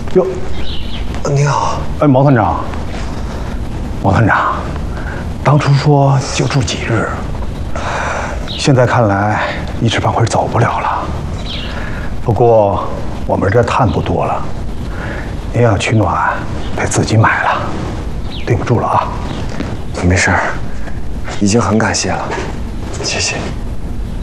哟， 您好。 哎，毛团长，毛团长，当初说就住几日，现在看来一时半会儿走不了了。不过我们这炭不多了，您要取暖得自己买了，对不住了啊。 没事儿，已经很感谢了，谢谢。